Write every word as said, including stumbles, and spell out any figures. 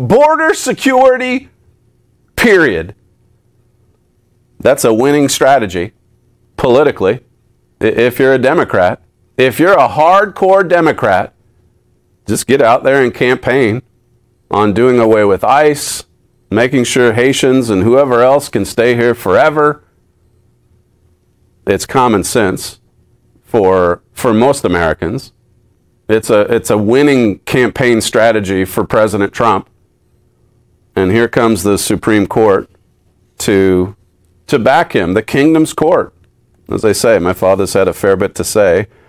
border security, period. That's a winning strategy politically if you're a Democrat. If you're a hardcore Democrat, just get out there and campaign on doing away with ICE, making sure Haitians and whoever else can stay here forever. It's common sense for for most Americans. It's a it's a winning campaign strategy for President Trump. And here comes the Supreme Court to to back him, the kingdom's court. As I say, my father's had a fair bit to say